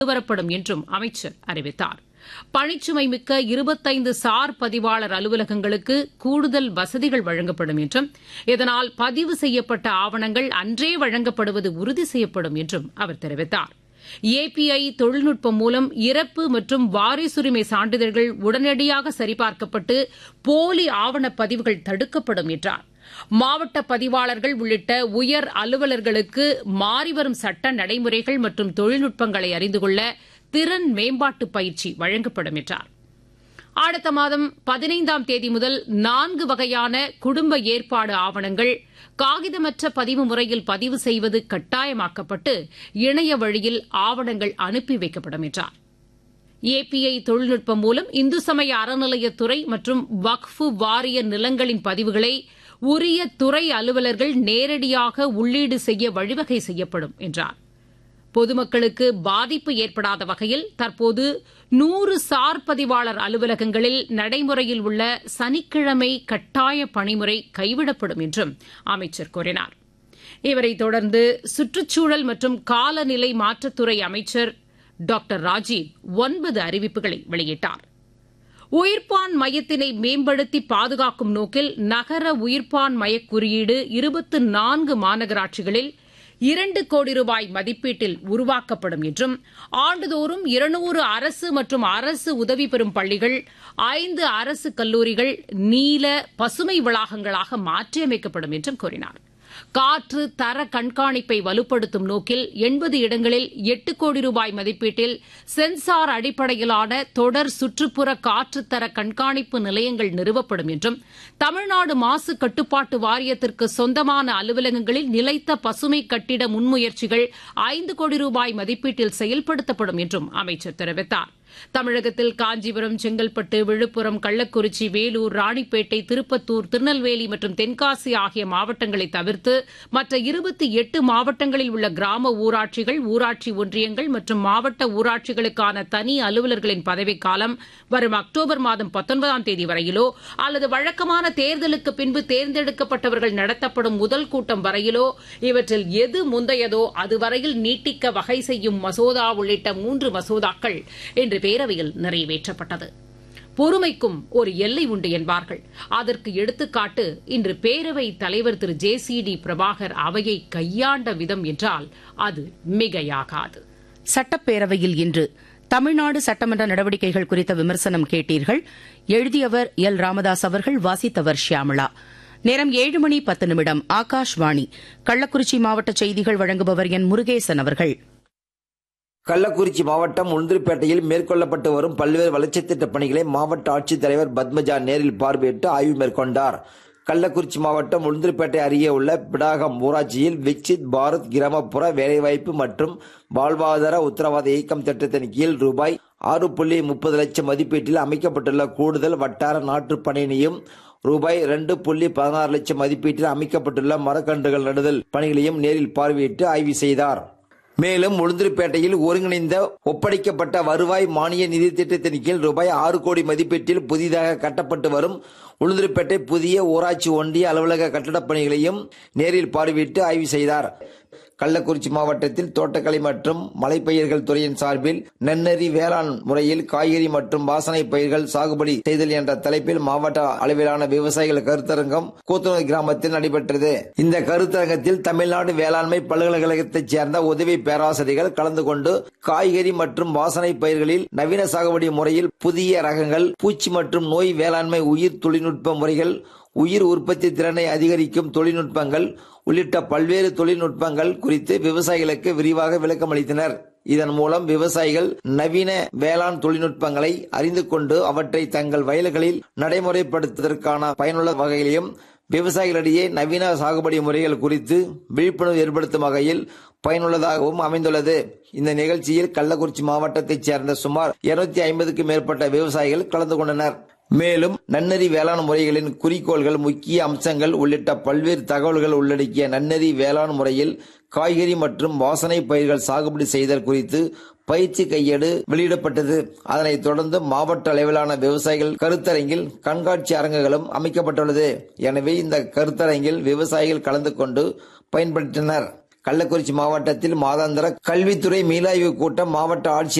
வரப்படும் என்றும் அமைச்சர் அறிவித்தார். பணிச்சுமை மிக்க 25 சார் பதிவாளர் அலுவலகங்களுக்கு கூடுதல் வசதிகள் வழங்கப்படும் என்றும் இதனால் பதிவு செய்யப்பட்ட ஆவணங்கள் அன்றே வழங்கப்படுவது உறுதி செய்யப்படும் என்றும் அவர் தெரிவித்தார். ஏபிஐ தொழில்நுட்பம் மூலம் இறப்பு மற்றும் வாரிசுரிமை சான்றிதழ்கள் உடனடியாக சரிபார்க்கப்பட்டு போலி ஆவணப்பதிவுகள் தடுக்கப்படும் என்றார். மாவட்ட பதிவாளர்கள் உள்ளிட்ட உயர் அலுவலர்களுக்கு மாறிவரும் சட்ட நடைமுறைகள் மற்றும் தொழில்நுட்பங்களை அறிந்து கொள்ள திறன் மேம்பாட்டு பயிற்சி வழங்கப்படும் என்றார். அடுத்த மாதம் 15ஆம் தேதி முதல் 4 வகையான குடும்ப ஏற்பாடு ஆவணங்கள் காகிதமற்ற பதிவு முறையில் பதிவு செய்வது கட்டாயமாக்கப்பட்டு இணைய வழியில் ஆவணங்கள் அனுப்பி வைக்கப்படும் என்றார். ஏபிஐ தொழில்நுட்பம் மூலம் இந்து சமய அறநிலையத்துறை மற்றும் வக்ஃபு வாரிய நிலங்களின் பதிவுகளை உரிய துறை அலுவலர்கள் நேரடியாக உள்ளீடு செய்ய வழிவகை செய்யப்படும் என்றார். பொதுமக்களுக்கு பாதிப்பு ஏற்படாத வகையில் தற்போது 100 சார் பதிவாளர் அலுவலகங்களில் நடைமுறையில் உள்ள சனிக்கிழமை கட்டாய பணிமுறை கைவிடப்படும் என்றும் அமைச்சர் கூறினார். இவரைத் தொடர்ந்து சுற்றுச்சூழல் மற்றும் காலநிலை மாற்றத்துறை அமைச்சர் டாக்டர் ராஜீவ் 9 அறிவிப்புகளை வெளியிட்டார். உயிர்ப்பான் மையத்தினை மேம்படுத்தி பாதுகாக்கும் நோக்கில் நகர உயிர்ப்பான் மைய குறியீடு 24 மாநகராட்சிகளில் 2 கோடி ரூபாய் மதிப்பீட்டில் உருவாக்கப்படும் என்றும் ஆண்டுதோறும் 200 அரசு மற்றும் அரசு உதவி பெறும் பள்ளிகள் 5 அரசு கல்லூரிகள் நீல பசுமை வளாகங்களாக மாற்றியமைக்கப்படும் என்றும் கூறினார். காற்று தர கண்காணிப்பை வலுப்படுத்தும் நோக்கில் 80 இடங்களில் 8 கோடி ரூபாய் மதிப்பீட்டில் சென்சார் அடிப்படையிலான தொடர் சுற்றுப்புற காற்றுத்தர கண்காணிப்பு நிலையங்கள் நிறுவப்படும் என்றும் தமிழ்நாடு மாசு கட்டுப்பாட்டு வாரியத்திற்கு சொந்தமான அலுவலகங்களில் நிலைத்த பசுமை கட்டிட முன்முயற்சிகள் 5 கோடி ரூபாய் மதிப்பீட்டில் செயல்படுத்தப்படும் என்றும் அமைச்சர் தெரிவித்தார். தமிழகத்தில் காஞ்சிபுரம், செங்கல்பட்டு, விழுப்புரம், கள்ளக்குறிச்சி, வேலூர், ராணிப்பேட்டை, திருப்பத்தூர், திருநெல்வேலி மற்றும் தென்காசி ஆகிய மாவட்டங்களை தவிர்த்து மற்ற 28 மாவட்டங்களில் உள்ள கிராம ஊராட்சிகள், ஊராட்சி ஒன்றியங்கள் மற்றும் மாவட்ட ஊராட்சிகளுக்கான தனி அலுவலர்களின் பதவிக்காலம் வரும் அக்டோபர் மாதம் 19ஆம் தேதி வரையிலோ அல்லது வழக்கமான தேர்தலுக்கு பின்பு தேர்ந்தெடுக்கப்பட்டவர்கள் நடத்தப்படும் முதல் கூட்டம் வரையிலோ இவற்றில் எது முந்தையதோ அதுவரையில் நீட்டிக்க வகை செய்யும் மசோதா உள்ளிட்ட 3 மசோதாக்கள் இன்று பேரவையில் நிறைவேற்றப்பட்டது. பொறுமைக்கும் ஒரு எல்லை உண்டு என்பார்கள். அதற்கு எடுத்துக்காட்டு இன்று பேரவைத் தலைவர் திரு JCD பிரபாகர் அவையை கையாண்ட விதம் என்றால் அது மிகையாகாது. சட்டப்பேரவையில் இன்று தமிழ்நாடு சட்டமன்ற நடவடிக்கைகள் குறித்த விமர்சனம் கேட்டீர்கள். எழுதியவர் எல். ராமதாஸ் அவர்கள், வாசித்தவர் ஷியாமளா. நேரம் 7:10 ஆகாஷ்வாணி. கள்ளக்குறிச்சி மாவட்ட செய்திகள் வழங்குபவர் என் முருகேசன் அவர்கள். கள்ளக்குறிச்சி மாவட்டம் உளுந்தூர்பேட்டையில் மேற்கொள்ளப்பட்டு வரும் பல்வேறு வளர்ச்சித் திட்டப் பணிகளை மாவட்ட ஆட்சித்தலைவர் பத்மஜா நேரில் பார்வையிட்டு ஆய்வு மேற்கொண்டார். கள்ளக்குறிச்சி மாவட்டம் உளுந்தூர்பேட்டை அருகே உள்ள பிடாகம் ஊராட்சியில் விக்சித் பாரத் கிராமப்புற வேலைவாய்ப்பு மற்றும் வாழ்வாதார உத்தரவாத இயக்கம் திட்டத்தின் கீழ் ரூபாய் 6.30 லட்சம் மதிப்பீட்டில் அமைக்கப்பட்டுள்ள கூடுதல் வட்டார நாட்டுப் பணியினையும் ரூபாய் 2.16 லட்சம் மதிப்பீட்டில் அமைக்கப்பட்டுள்ள மரக்கன்றுகள் நடுதல் பணிகளையும் நேரில் பார்வையிட்டு ஆய்வு செய்தார். மேலும் உளுந்தூர்பேட்டையில் ஒருங்கிணைந்த ஒப்படைக்கப்பட்ட வருவாய் மானிய நிதி திட்டத்தின் கீழ் ரூபாய் 6 கோடி மதிப்பீட்டில் புதிதாக கட்டப்பட்டு வரும் உளுந்தூர்பேட்டை புதிய ஊராட்சி ஒன்றிய அலுவலக கட்டடப் பணிகளையும் நேரில் பார்வையிட்டு ஆய்வு செய்தார். கள்ளக்குறிச்சி மாவட்டத்தில் தோட்டக்கலை மற்றும் மலைப்பயிர்கள் துறையின் சார்பில் நன்னெறி வேளாண் முறையில் காய்கறி மற்றும் வாசனை பயிர்கள் சாகுபடி செய்தல் என்ற தலைப்பில் மாவட்ட அளவிலான விவசாயிகள் கருத்தரங்கம் கூத்துணர் கிராமத்தில் நடைபெற்றது. இந்த கருத்தரங்கத்தில் தமிழ்நாடு வேளாண்மை பல்கலைக்கழகத்தைச் சேர்ந்த உதவி பேராசிரியர்கள் கலந்து கொண்டு காய்கறி மற்றும் வாசனை பயிர்களில் நவீன சாகுபடி முறையில் புதிய ரகங்கள், பூச்சி மற்றும் நோய் வேளாண்மை, உயிர் தொழில்நுட்ப முறைகள், உயிர் உற்பத்தி திறனை அதிகரிக்கும் தொழில்நுட்பங்கள் உள்ளிட்ட பல்வேறு தொழில்நுட்பங்கள் குறித்து விவசாயிகளுக்கு விரிவாக விளக்கமளித்தனர். இதன் மூலம் விவசாயிகள் நவீன வேளாண் தொழில்நுட்பங்களை அறிந்து கொண்டு அவற்றை தங்கள் வயல்களில் நடைமுறைப்படுத்துவதற்கான பயனுள்ள வகையிலும் விவசாயிகளிடையே நவீன சாகுபடி முறைகள் குறித்து விழிப்புணர்வு ஏற்படுத்தும் வகையில் பயனுள்ளதாகவும் அமைந்துள்ளது. இந்த நிகழ்ச்சியில் கள்ளக்குறிச்சி மாவட்டத்தைச் சேர்ந்த சுமார் 250க்கும் மேற்பட்ட விவசாயிகள் கலந்து கொண்டனர். மேலும் நன்னெறி வேளாண் முறைகளின் குறிக்கோள்கள், முக்கிய அம்சங்கள் உள்ளிட்ட பல்வேறு தகவல்கள் உள்ளடக்கிய நன்னெறி வேளாண் முறையில் காய்கறி மற்றும் வாசனை பயிர்கள் சாகுபடி செய்தல் குறித்து பயிற்சி கையேடு வெளியிடப்பட்டது. அதனைத் தொடர்ந்து மாவட்ட அளவிலான விவசாயிகள் கருத்தரங்கில் கண்காட்சி அரங்குகளும் அமைக்கப்பட்டுள்ளது. எனவே இந்த கருத்தரங்கில் விவசாயிகள் கலந்து கொண்டு பயன்படுத்தினர். கள்ளக்குறிச்சி மாவட்டத்தில் மாதாந்திர கல்வித்துறை மீளாய்வு கூட்டம் மாவட்ட ஆட்சியர்